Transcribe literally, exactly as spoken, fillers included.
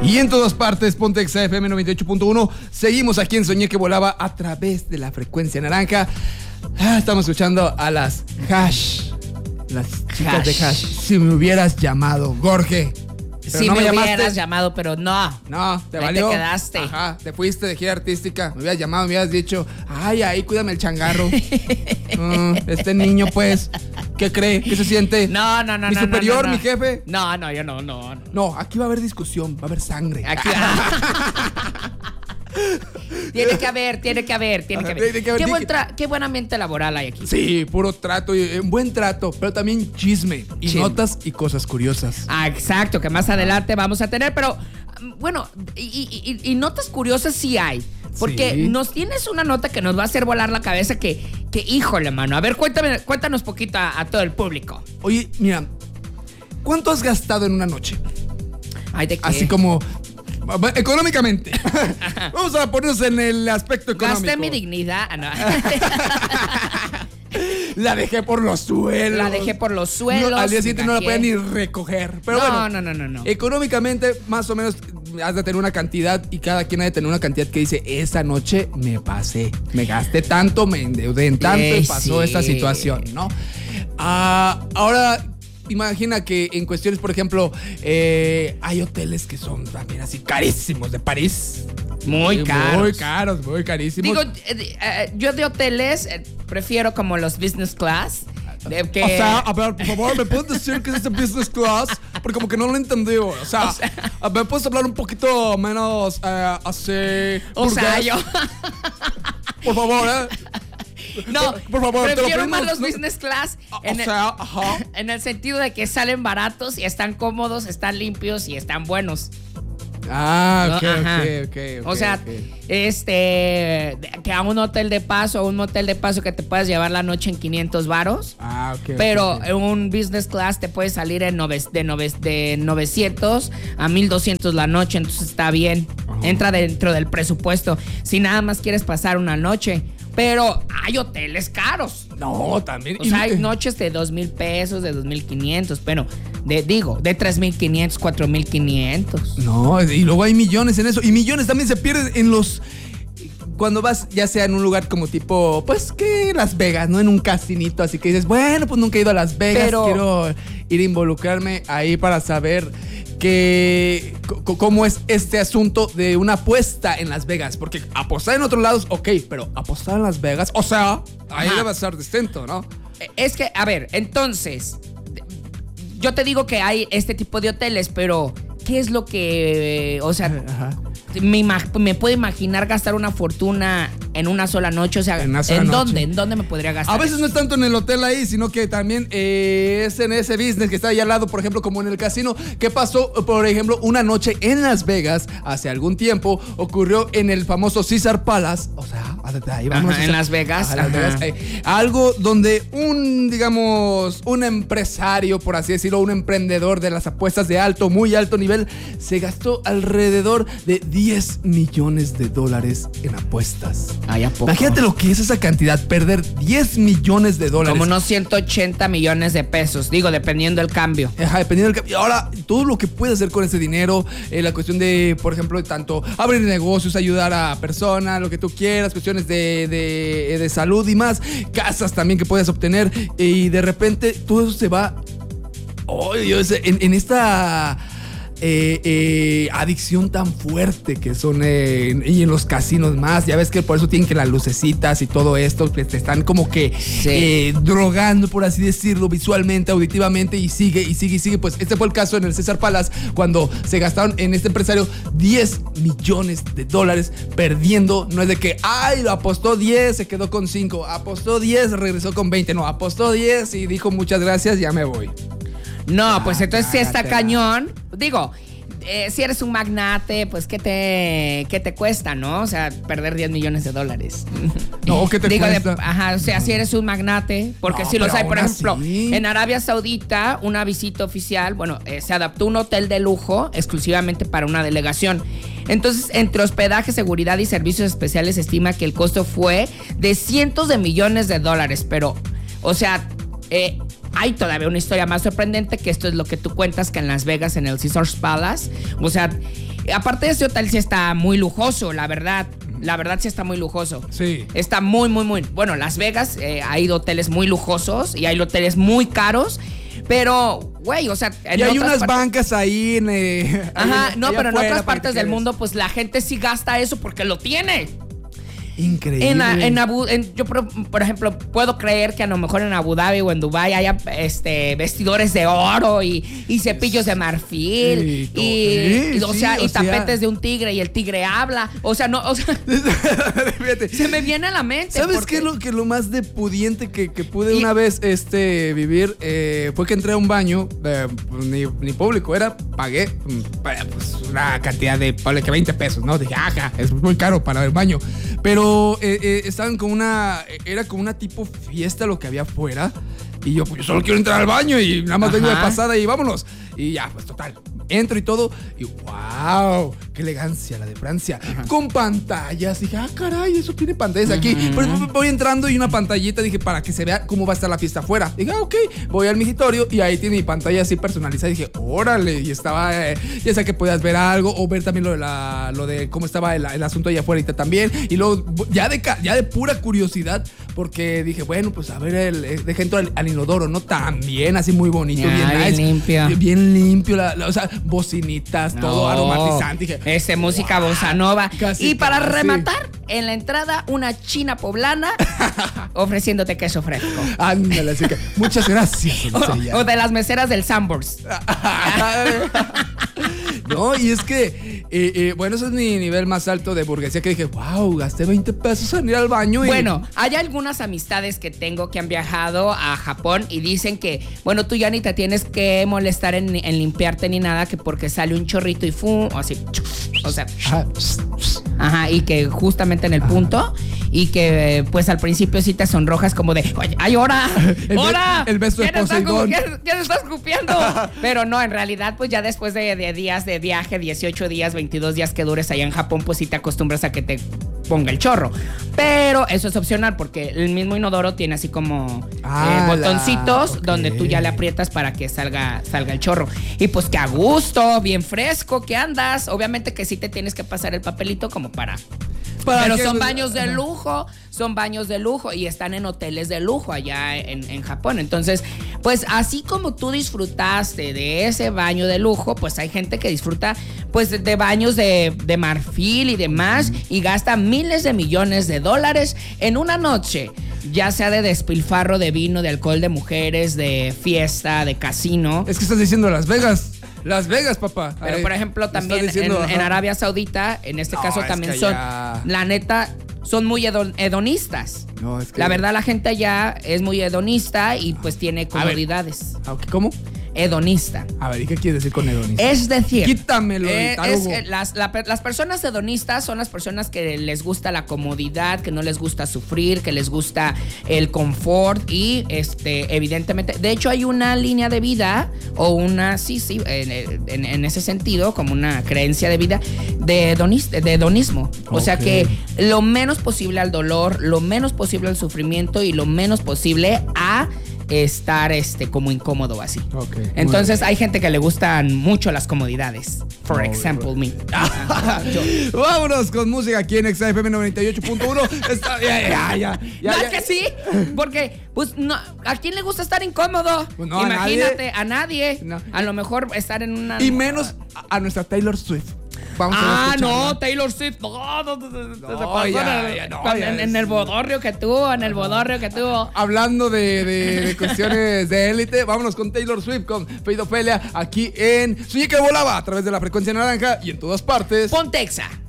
Y en todas partes, Ponte Exa F M noventa y ocho punto uno. Seguimos aquí en Soñé que Volaba a través de la frecuencia naranja. Ah, estamos escuchando a las Hash. Las chicas Hash. de Hash. Si me hubieras llamado, Jorge. Si no me, me hubieras llamado, pero no. No, te valió. Te quedaste. Ajá, te fuiste de gira artística. Me hubieras llamado, me hubieras dicho, ay, ahí, cuídame el changarro. uh, este niño, pues, ¿qué cree? ¿Qué se siente? No, no, no, ¿Mi no. superior, no, no. mi jefe? No, no, yo no, no, no. No, aquí va a haber discusión, va a haber sangre. Aquí Tiene que haber, tiene que haber, tiene que haber. Tiene que haber. Qué, buen tra- qué buen ambiente laboral hay aquí. Sí, puro trato, y un buen trato, pero también chisme y Chisme. notas y cosas curiosas. Ah, exacto, que más adelante vamos a tener, pero bueno, y, y, y, y notas curiosas sí hay. Porque sí. nos tienes una nota que nos va a hacer volar la cabeza que, que híjole, mano. A ver, cuéntame, cuéntanos poquito a, a todo el público. Oye, mira, ¿cuánto has gastado en una noche? Ay, ¿de qué? Así como económicamente. Vamos a ponernos en el aspecto económico. Gasté mi dignidad. Ah, no. La dejé por los suelos. La dejé por los suelos. No, al día siguiente no la podía podía ni recoger. Pero no, bueno, no, no, no, no. Económicamente, más o menos, has de tener una cantidad y cada quien ha de tener una cantidad que dice, esa noche me pasé. Me gasté tanto, me endeudé en tanto eh, y pasó sí. esta situación, ¿no? Ah, ahora... Imagina que en cuestiones, por ejemplo, eh, hay hoteles que son también así carísimos de París. Muy caros. Muy caros, muy carísimos. Digo, eh, eh, yo de hoteles eh, prefiero como los business class. De que... O sea, a ver, por favor, ¿me puedes decir qué es ese business class? Porque como que no lo entendí. O sea, o sea a ver, ¿puedes hablar un poquito menos eh, así? O sea, yo... Por favor, ¿eh? No, por favor, prefiero te lo más pedimos, los no, business class en, o sea, el, ajá. en el sentido de que salen baratos y están cómodos, están limpios y están buenos. Ah, ok, ¿no? ok, Ajá. ok, ok. O sea, okay. este, que a un hotel de paso, un motel de paso que te puedas llevar la noche en quinientos varos. Ah, ok. Pero okay. en un business class te puede salir en nove, de, nove, de novecientos a mil doscientos la noche, entonces está bien. Uh-huh. Entra dentro del presupuesto. Si nada más quieres pasar una noche. Pero hay hoteles caros. No, también. O sea, hay noches de dos mil pesos, de dos mil quinientos, pero de, digo, de tres mil quinientos, cuatro mil quinientos. No, y luego hay millones en eso. Y millones también se pierden en los... Cuando vas, ya sea en un lugar como tipo, pues, que Las Vegas, ¿no? En un casinito, así que dices, bueno, pues nunca he ido a Las Vegas, pero... quiero ir a involucrarme ahí para saber que c- cómo es este asunto de una apuesta en Las Vegas. Porque apostar en otros lados, ok, pero apostar en Las Vegas, o sea, ahí Ajá. debe ser distinto, ¿no? Es que, a ver, entonces, yo te digo que hay este tipo de hoteles, pero ¿qué es lo que, o sea... Ajá. Me, imag- me puedo imaginar gastar una fortuna en una sola noche. O sea, En una sola ¿en noche. dónde? ¿En dónde me podría gastar? A veces eso? no es tanto en el hotel ahí, sino que también eh, es en ese business que está ahí al lado, por ejemplo, como en el casino. ¿Qué pasó? Por ejemplo, una noche en Las Vegas, hace algún tiempo, ocurrió en el famoso Caesar Palace. O sea, ahí vamos. Ajá, en Las Vegas. Ajá, Las Vegas eh, algo donde un, digamos, un empresario, por así decirlo, un emprendedor de las apuestas de alto, muy alto nivel, se gastó alrededor de diez millones de dólares en apuestas. Ay, ¿a poco? Imagínate lo que es esa cantidad, perder diez millones de dólares. Como unos ciento ochenta millones de pesos, digo, dependiendo del cambio. Ajá, dependiendo del cambio. Ahora, todo lo que puedes hacer con ese dinero, eh, la cuestión de, por ejemplo, tanto abrir negocios, ayudar a personas, lo que tú quieras, cuestiones de, de, de salud y más, casas también que puedes obtener, y de repente todo eso se va oh, Dios, en, en esta... Eh, eh, adicción tan fuerte que son eh, y en los casinos más, ya ves que por eso tienen que las lucecitas y todo esto, que te están como que sí. eh, drogando, por así decirlo, visualmente, auditivamente, y sigue y sigue y sigue. Pues este fue el caso en el Caesar Palace, cuando se gastaron en este empresario diez millones de dólares perdiendo. No es de que, ay, lo apostó diez, se quedó con cinco, apostó diez, regresó con veinte, no, apostó diez y dijo muchas gracias, ya me voy. No, pues Ah, entonces sí está cágatela. cañón. Digo, eh, si eres un magnate, pues ¿qué te, qué te cuesta, no? O sea, perder diez millones de dólares. No, ¿qué te Digo, cuesta? de, ajá, o sea, si eres un magnate, porque No, si los pero hay, por aún ejemplo, así. en Arabia Saudita, una visita oficial, bueno, eh, se adaptó un hotel de lujo exclusivamente para una delegación. Entonces, entre hospedaje, seguridad y servicios especiales, se estima que el costo fue de cientos de millones de dólares, pero, o sea, eh, hay todavía una historia más sorprendente, que esto es lo que tú cuentas, que en Las Vegas, en el Caesars Palace, o sea, aparte de ese hotel sí está muy lujoso, la verdad. La verdad sí está muy lujoso. Sí. Está muy, muy, muy... Bueno, Las Vegas eh, hay hoteles muy lujosos y hay hoteles muy caros, pero, güey, o sea... En y hay unas partes... bancas ahí en... Eh, Ajá, ahí, no, ahí pero en otras partes del quedes. mundo, pues la gente sí gasta eso porque lo tiene. Increíble. En, en Abu, en, yo, por, por ejemplo, puedo creer que a lo mejor en Abu Dhabi o en Dubai haya este, vestidores de oro y, y cepillos de marfil sí, y, sí, y, o sí, sea, o y tapetes sea. de un tigre y el tigre habla. O sea, no, o sea, se me viene a la mente. ¿Sabes porque... qué es lo, que lo más de pudiente que, que pude y... una vez este, vivir? Eh, fue que entré a un baño, eh, ni, ni público, era, pagué pues, una cantidad de, ponle que veinte pesos, ¿no? Dije, ajá, es muy caro para el baño. Pero eh, eh, estaban con una, era como una tipo fiesta lo que había afuera. Y yo, pues yo solo quiero entrar al baño y nada más Ajá. vengo de pasada y vámonos. Y ya, pues total, entro y todo. Y wow, qué elegancia la de Francia. Ajá. Con pantallas. Dije, ah, caray, eso tiene pantallas aquí. Uh-huh. Pero voy entrando y una pantallita, dije, para que se vea cómo va a estar la fiesta afuera. Dije, ah, ok, voy al migitorio y ahí tiene mi pantalla así personalizada. Dije, órale. Y estaba, eh, ya sea que podías ver algo o ver también lo de, la, lo de cómo estaba el, el asunto allá afuera también. Y luego, ya de, ya de pura curiosidad, porque dije, bueno, pues a ver, el, dejé entrar al, al inodoro, ¿no? También así muy bonito, ya, bien, bien nice, limpio. Bien limpio, la, la, o sea, bocinitas, no, todo aromatizante. Dije, este, música wow, bossa nova. Casi, y para casi. rematar, en la entrada, una china poblana ofreciéndote queso fresco. Ándale, así que muchas gracias. o, o de las meseras del Sambors. No, y es que, eh, eh, bueno, ese es mi nivel más alto de burguesía, que dije, wow, gasté veinte pesos en ir al baño. Y... Bueno, hay algunas amistades que tengo que han viajado a Japón y dicen que, bueno, tú ya ni te tienes que molestar en, en limpiarte ni nada, que porque sale un chorrito y fu, o así, o sea, ajá, y que justamente en el punto, y que pues al principio sí te sonrojas como de, oye, ¡ay, hora! ¡Hora! El, el beso de Poseidón. ¿Quién, ¿Quién está escupiendo? Pero no, en realidad, pues ya después de, de días de viaje, dieciocho días, veintidós días que dures allá en Japón, pues sí te acostumbras a que te ponga el chorro. Pero eso es opcional porque el mismo inodoro tiene así como ah, eh, botoncitos la... okay. donde tú ya le aprietas para que salga, salga el chorro. Y pues que a gusto, bien fresco que andas. Obviamente que sí te tienes que pasar el papelito como para... Para Pero son baños de lujo, son baños de lujo y están en hoteles de lujo allá en, en Japón. Entonces, pues así como tú disfrutaste de ese baño de lujo, pues hay gente que disfruta pues de baños de, de marfil y demás y gasta miles de millones de dólares en una noche, ya sea de despilfarro de vino, de alcohol, de mujeres, de fiesta, de casino. Es que estás diciendo Las Vegas. Las Vegas, papá. Pero Ay, por ejemplo también diciendo, en, en Arabia Saudita, en este no, caso también son, ya... la neta, son muy hedonistas. No, es que... La verdad la gente allá es muy hedonista y pues tiene comodidades. ¿Cómo? Hedonista. A ver, ¿y qué quieres decir con hedonista? Es decir, quítamelo. Eh, es, eh, las, la, las personas hedonistas son las personas que les gusta la comodidad, que no les gusta sufrir, que les gusta el confort y este, evidentemente, de hecho hay una línea de vida o una, sí, sí, en, en, en ese sentido, como una creencia de vida de, hedonista, de hedonismo. O okay. sea que lo menos posible al dolor, lo menos posible al sufrimiento y lo menos posible a estar este como incómodo así. Okay, entonces hay gente que le gustan mucho las comodidades. For oh, example, me. Vámonos con música aquí en X F M noventa y ocho punto uno. Está, ya, ya, ya, ya, ¿No ya. que sí? Porque, pues, no, ¿a quién le gusta estar incómodo? Pues no, imagínate, a nadie. A nadie. No. A lo mejor estar en una... Y menos a, a nuestra Taylor Swift. Vamos ah, no, Taylor Swift. No, no, no, no, no, ya, ya, no en, ya en el bodorrio que tuvo, en el bodorrio que tuvo. Hablando de, de, de cuestiones de élite, vámonos con Taylor Swift, con Fade Ophelia, aquí en Soñé que volaba a través de la frecuencia naranja y en todas partes. Pontexa.